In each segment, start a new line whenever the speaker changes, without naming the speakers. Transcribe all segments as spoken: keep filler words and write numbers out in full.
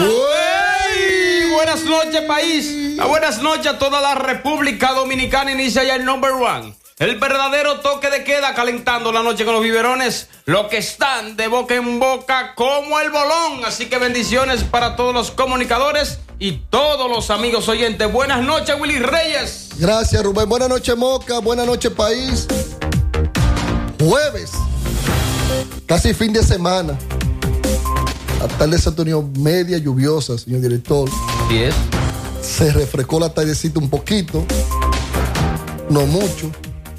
¡Uy! Buenas noches, país. Buenas noches a toda la República Dominicana. Inicia ya el number one. El verdadero toque de queda, calentando la noche con los biberones, los que están de boca en boca como el bolón. Así que bendiciones para todos los comunicadores y todos los amigos oyentes. Buenas noches, Willy Reyes.
Gracias, Rubén. Buenas noches, Moca. Buenas noches, país. Jueves, casi fin de semana. La tarde se tornó media lluviosa, señor director.
¿Sí es?
Se refrescó la tardecita un poquito, no mucho,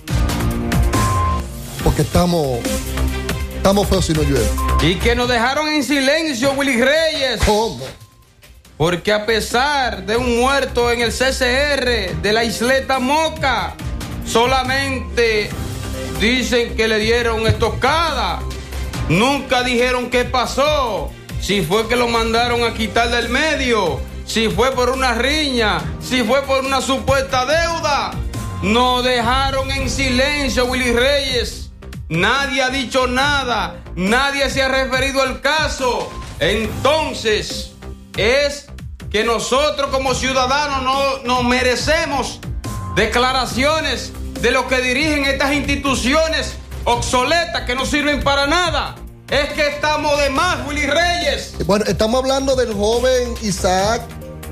porque estamos, estamos feos si no llueve.
Y que nos dejaron en silencio, Willy Reyes.
¿Cómo?
Porque a pesar de un muerto en el C C R de la isleta Moca, solamente dicen que le dieron estocada. Nunca dijeron qué pasó. Si fue que lo mandaron a quitar del medio, si fue por una riña, si fue por una supuesta deuda. Nos dejaron en silencio, Willy Reyes. Nadie ha dicho nada, nadie se ha referido al caso. Entonces, es que nosotros como ciudadanos no nos merecemos declaraciones de los que dirigen estas instituciones obsoletas que no sirven para nada. Es que estamos de más, Willy Reyes.
Bueno, estamos hablando del joven Isaac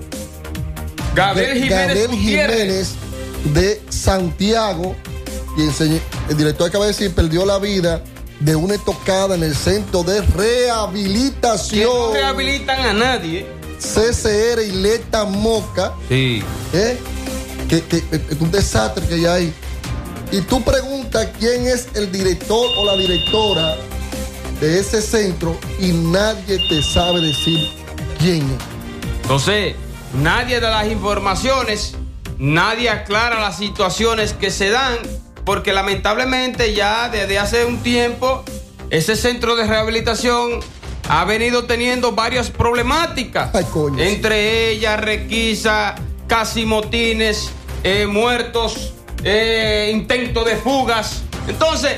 Gabriel Jiménez,
Gabriel Jiménez de Santiago, y el, el director acaba de decir, perdió la vida de una estocada en el centro de rehabilitación.
Que no rehabilitan a nadie.
C C R Isleta Moca.
Sí.
¿Eh? Que, que, que es un desastre que ya hay. Y tú preguntas quién es el director o la directora de ese centro y nadie te sabe decir quién es.
Entonces, nadie da las informaciones, nadie aclara las situaciones que se dan, porque lamentablemente ya desde hace un tiempo ese centro de rehabilitación ha venido teniendo varias problemáticas.
Ay, coño.
Entre ellas requisa, casi motines, eh, muertos, eh, intento de fugas. Entonces,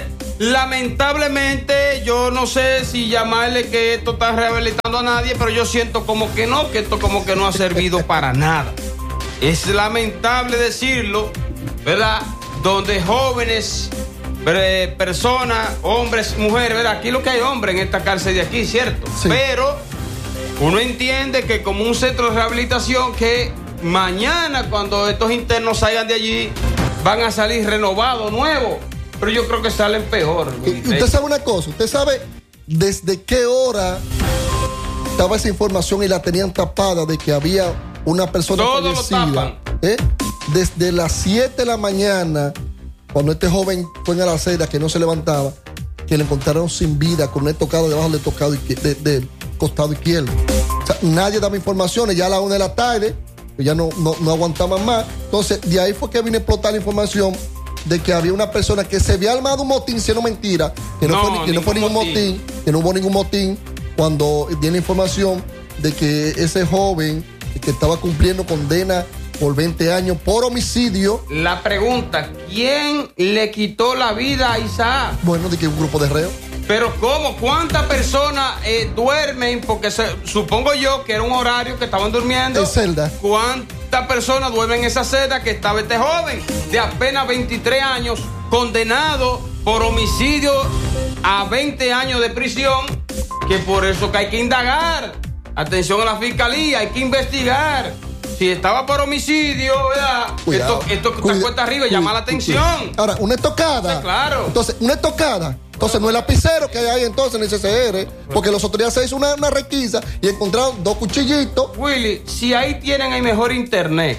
lamentablemente, yo no sé si llamarle que esto está rehabilitando a nadie, pero yo siento como que no, que esto como que no ha servido para nada. Es lamentable decirlo, ¿verdad? Donde jóvenes, eh, personas, hombres, mujeres, ¿verdad? Aquí lo que hay hombres en esta cárcel de aquí, ¿cierto?
Sí.
Pero uno entiende que como un centro de rehabilitación que mañana cuando estos internos salgan de allí van a salir renovados, nuevos. Pero yo creo que salen peor.
Y, usted sabe una cosa, usted sabe desde qué hora estaba esa información y la tenían tapada de que había una persona
Todo
fallecida. ¿Eh? Desde las siete de la mañana, cuando este joven fue en la acera que no se levantaba, que le encontraron sin vida con el tocado debajo del tocado de, de, del costado izquierdo. O sea, nadie daba informaciones, ya a la una de la tarde, ya no, no, no aguantaban más. Entonces, de ahí fue que vino a explotar la información de que había una persona que se había armado un motín, siendo mentira, que no, no, fue, que no fue ningún motín. motín, que no hubo ningún motín, cuando tiene información de que ese joven que estaba cumpliendo condena por veinte años por homicidio.
La pregunta, ¿quién le quitó la vida a Isaac?
Bueno, de que un grupo de reos.
Pero ¿cómo? ¿Cuántas personas eh, duermen? Porque se, supongo yo que era un horario que estaban durmiendo.
En celda.
¿Cuántas personas duermen en esa celda que estaba este joven de apenas veintitrés años, condenado por homicidio a veinte años de prisión? Que por eso que hay que indagar. Atención a la fiscalía, hay que investigar. Si estaba por homicidio, ¿verdad?
Cuidado.
Esto, esto que está cuesta arriba llama la atención.
Ahora, una estocada.
Sí, claro.
Entonces, una estocada. Entonces, no es lapicero que hay ahí entonces en el C C R, porque los otros días se hizo una, una requisa y encontraron dos cuchillitos.
Willy, si ahí tienen el mejor internet,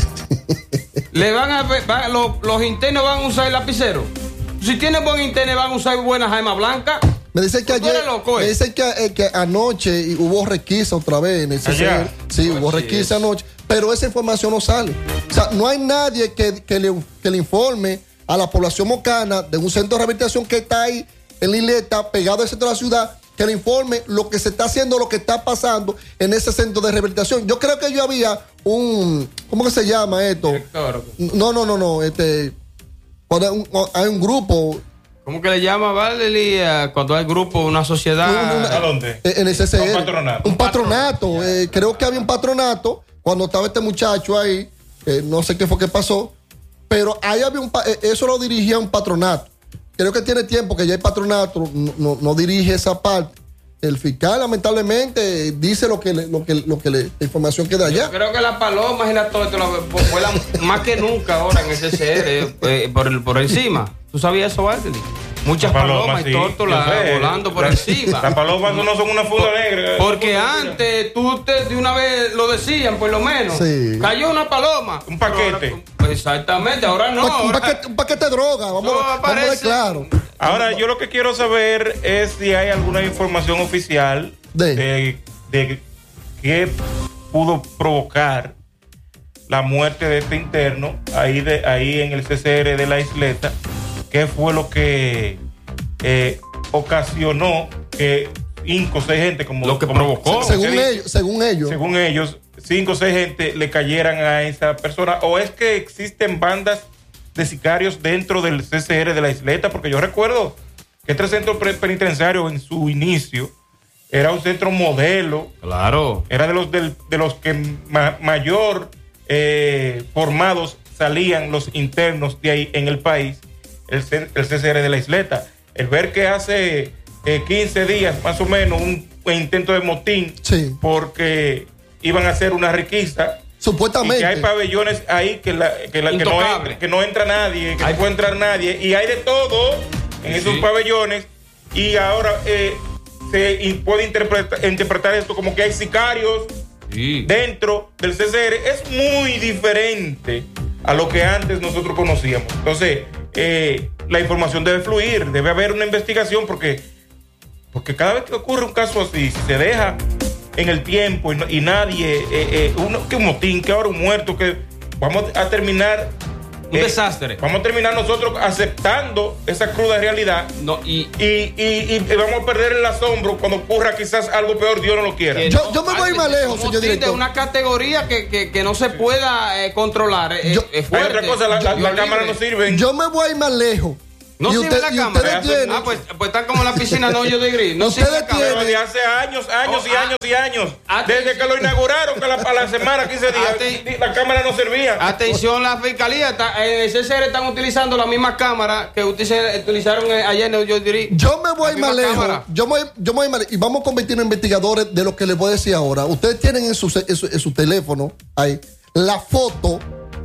le van a va, los, los internos van a usar el lapicero. Si tienen buen internet, van a usar buena jaima blanca.
Me dicen que ayer, loco, eh? me dicen que, eh, que anoche hubo requisa otra vez en el C C R. Allá. Sí, hubo requisa es. anoche, pero esa información no sale. O sea, no hay nadie que, que, le, que le informe a la población mocana de un centro de rehabilitación que está ahí en la isleta, pegado al centro de la ciudad, que le informe lo que se está haciendo, lo que está pasando en ese centro de rehabilitación. Yo creo que yo había un, ¿cómo que se llama esto? Director. No, no, no, no, este, cuando hay un, hay un grupo
¿Cómo que le llama, Valeria? Cuando hay grupo, una sociedad.
Una- una-
¿A dónde?
En el C C R.
Un patronato.
Un patronato. eh, creo que había un patronato cuando estaba este muchacho ahí. eh, no sé qué fue que pasó. Pero ahí había un. pa- eh, Eso lo dirigía un patronato. Creo que tiene tiempo que ya el patronato no, no- no dirige esa parte. El fiscal, lamentablemente, dice lo que le, lo que, lo que le, la información queda allá.
Yo creo que las palomas y las tortas vuelan más que nunca ahora en el C C R, eh, por, el, por encima. ¿Tú sabías eso, Valerie? Muchas
Las
palomas,
palomas,
y
sí,
tórtolas
yo sé.
volando por
La-
encima.
Las palomas no son una funda negra.
Porque antes tú te, de una vez lo decían, por lo menos.
Sí.
Cayó una paloma.
Un paquete.
Pero ahora- exactamente, ahora no.
un, pa- un
ahora-
paquete, un paquete de droga, vamos,
No,
vamos a ver
aparece-
claro.
Ahora, yo lo que quiero saber es si hay alguna información oficial
De.
de, de qué pudo provocar la muerte de este interno ahí, de, ahí en el C C R de la isleta. ¿Qué fue lo que eh, ocasionó que cinco o seis gente, como
Lo que
como-
provocó.
como se
Según
dice,
ellos, según ellos.
según ellos, cinco o seis gente le cayeran a esa persona? ¿O es que existen bandas de sicarios dentro del C C R de la isleta? Porque yo recuerdo que este centro pre- penitenciario en su inicio era un centro modelo,
Claro.
era de los, del- de los que ma- mayor eh, formados salían los internos de ahí en el país, el, C- el C C R de la isleta. El ver que hace eh, quince días más o menos un, un intento de motín
Sí.
porque iban a hacer una requisa y
Supuestamente.
que hay pabellones ahí que, la- que, la- que no,
Intocable.
entra, que no entra nadie, que
Hay-
no puede entrar nadie, y hay de todo en
Sí,
esos
sí.
pabellones, y ahora eh, se in- puede interpreta- interpretar esto como que hay sicarios
Sí.
dentro del C C R. Es muy diferente a lo que antes nosotros conocíamos. Entonces, eh, la información debe fluir, debe haber una investigación, porque, porque cada vez que ocurre un caso así, si se deja en el tiempo y, no- y nadie, eh, eh, uno, que un motín, que ahora un muerto, que vamos a terminar...
Un
eh,
desastre.
Vamos a terminar nosotros aceptando esa cruda realidad.
No, y,
Y, y- y vamos a perder el asombro cuando ocurra quizás algo peor, Dios no lo quiera.
que
Yo-
no,
yo me voy
Valerie,
más lejos,
somos
señor
de
director.
una categoría que, que, que no se pueda eh, controlar. eh,
Yo-
es
Hay
fuerte.
otra cosa, la, la,
Dios
la cámara
libre.
no sirve.
Yo me voy más lejos.
No
y
sirve
usted-
la
y
cámara.
ustedes tienen-
Ah, pues, pues están como en la piscina de hoyo de gris. No
Ustedes
sirve la cámara.
Pero de hace años, años
Oh,
y
ah,
años y años.
atención.
Desde que lo inauguraron, que la, a la semana, quince días,
Aten-
la cámara no servía.
Atención, la fiscalía. Está, en el C C R están utilizando la misma cámara que utice- utilizaron eh, ayer en el hoyo de gris.
Yo me voy
La
más
misma
lejos.
cámara.
Yo me, voy- yo me voy más lejos. Y vamos a convertirnos en investigadores de lo que les voy a decir ahora. Ustedes tienen en su, en su, en su teléfono ahí la foto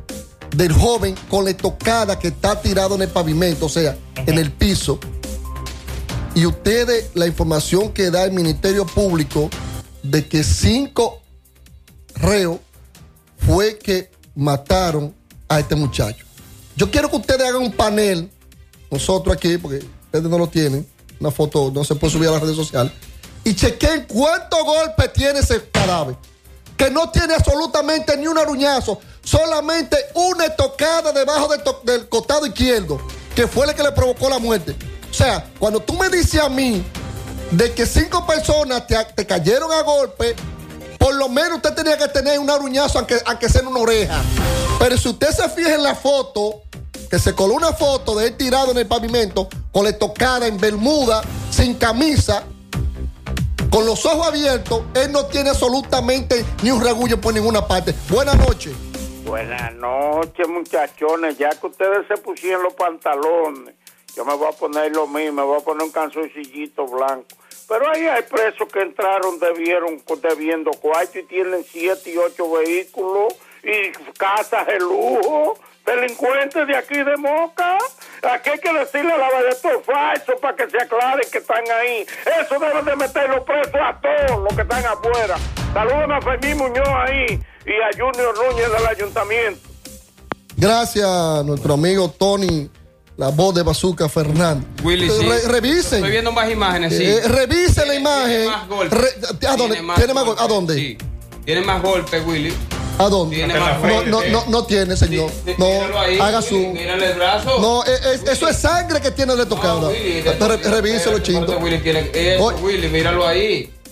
del joven con la estocada que está tirado en el pavimento, o sea, en el piso. Y ustedes, la información que da el Ministerio Público de que cinco reos fue que mataron a este muchacho. Yo quiero que ustedes hagan un panel, nosotros aquí, porque ustedes no lo tienen, una foto no se puede subir a las redes sociales, y chequen cuántos golpes tiene ese cadáver, que no tiene absolutamente ni un aruñazo, solamente una estocada debajo del, to- del costado izquierdo, que fue la que le provocó la muerte. O sea, cuando tú me dices a mí de que cinco personas te, te cayeron a golpe, por lo menos usted tenía que tener un aruñazo, aunque, aunque sea en una oreja. Pero si usted se fija en la foto, que se coló una foto de él tirado en el pavimento, con la estocada en bermuda, sin camisa, con los ojos abiertos, él no tiene absolutamente ni un regullo por ninguna parte. Buenas noches.
Buenas noches, muchachones. Ya que ustedes se pusieron los pantalones, yo me voy a poner lo mismo, me voy a poner un calzoncillito blanco. Pero ahí hay presos que entraron debieron, debiendo cuarto y tienen siete y ocho vehículos y casas de lujo. Delincuentes de aquí de Moca. Aquí hay que decirle a la verdad, esto es falso para que se aclare que están ahí. Eso deben de meterlos presos a todos los que están afuera. Saluden a Fermín Muñoz ahí y a Junior Núñez del ayuntamiento.
Gracias a nuestro amigo Tony, la voz de Bazooka Fernández.
Willy, sí.
Re- revisen.
Estoy viendo más imágenes, sí.
Eh, revisen la
Tiene-
imagen.
tiene más golpes.
Re- ¿A dónde? ¿Tiene más golpes? ¿A dónde?
Sí. Tiene más golpes, Willy.
¿A dónde?
Tiene
En la
más
frente.
golpes.
No, no, no, no tiene, señor.
Sí, sí,
No,
míralo ahí,
haga
Willy,
su.
Mírale el brazo.
No, es- es- eso es sangre que tiene de tocada.
No, Willy,
Re- Revíselo,
espérate,
chinto.
Willy tiene eso,
Oye.
Willy, míralo ahí.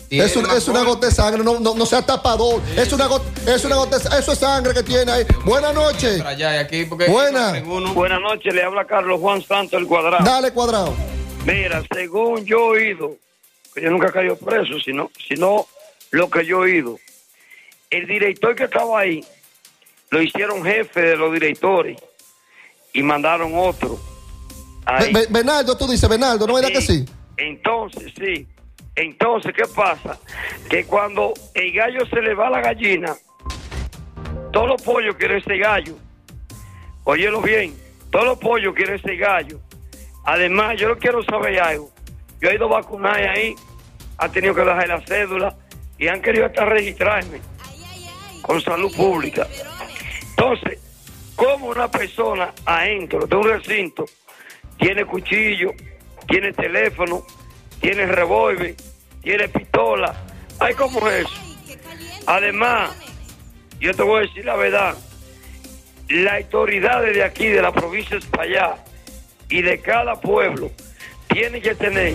Es, un, es una gota de sangre, no, no, no sea tapador. Sí. Es una gota, es una gota de, eso es sangre que tiene ahí. Buenas noches. Buenas.
Buenas noches, le habla Carlos Juan Santos, el Cuadrado.
Dale, Cuadrado.
Mira, según yo he oído, que yo nunca he caído preso, sino, sino lo que yo he oído, el director que estaba ahí, lo hicieron jefe de los directores y mandaron otro.
Be, Be, Benaldo, tú dices, Benaldo, ¿no era que sí?
Entonces, sí. Entonces, ¿qué pasa? Que cuando el gallo se le va a la gallina, todos los pollos quieren ese gallo. Óyelo bien, todos los pollos quieren ese gallo. Además, yo no quiero saber algo. Yo he ido a vacunar ahí, ha tenido que dejar la cédula y han querido hasta registrarme con salud pública. Entonces, ¿cómo una persona adentro de un recinto tiene cuchillo, tiene teléfono, tiene revólver, tiene pistola? Ay, ¿cómo es eso? Además, yo te voy a decir la verdad, las autoridades de aquí, de la provincia de Espaillat y de cada pueblo, tienen que tener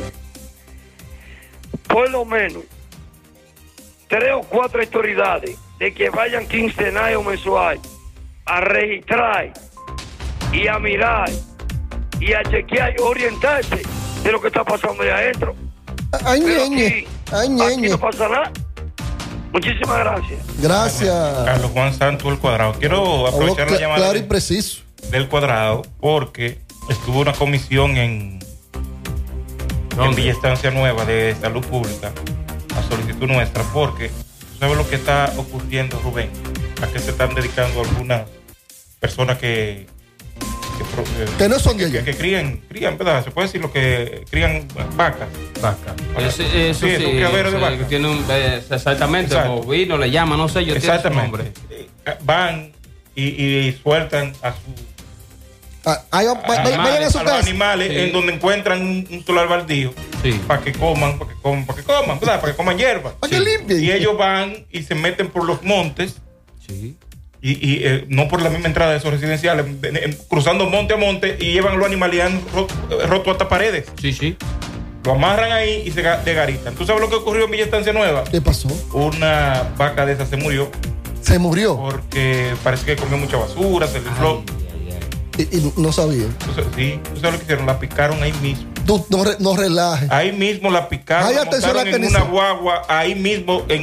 por lo menos tres o cuatro autoridades de que vayan quincenal o mensual a registrar y a mirar y a chequear y orientarse de lo que está pasando ahí adentro.
Ay, ñeñe.
Aquí,
Ay, ñeñe.
aquí no pasa nada. Muchísimas gracias.
Gracias.
Carlos Juan Santos, el Cuadrado. Quiero aprovechar la llamada
claro y preciso
del Cuadrado porque estuvo una comisión en, en Villa Estancia Nueva de Salud Pública a solicitud nuestra, porque tú sabes lo que está ocurriendo, Rubén, a qué se están dedicando algunas personas que que,
que no son de
que,
ella.
que, que crían, crían, ¿verdad? Se puede decir lo que crían vacas.
Vacas. Eso sí, eso sí,
es un criadero de vacas.
Tiene un, eh, exactamente, bovino le llaman, no sé, yo
exactamente.
Su nombre.
Van y, y, y sueltan a su
ah, hay,
a,
vayan
a,
a su
a los
casa.
animales sí. En donde encuentran un, un solar baldío
sí.
para que coman, para que coman, para que coman, ¿verdad? Para que coman hierba.
Para que limpien.
Y ellos van y se meten por los montes.
Sí.
Y, y eh, no por la misma entrada de esos residenciales, en, en, cruzando monte a monte y llevan los animales y han roto, roto hasta paredes.
Sí, sí.
Lo amarran ahí y se degaritan. ¿Tú sabes lo que ocurrió en Villa Estancia Nueva?
¿Qué pasó?
Una vaca de esas se murió.
¿Se murió?
Porque parece que comió mucha basura, se le infló.
Y, y no sabía.
Entonces, sí, ¿tú sabes lo que hicieron? La picaron ahí mismo.
Tú no, re, no relajes.
Ahí mismo la picaron,
Ay,
la montaron en una guagua, ahí mismo en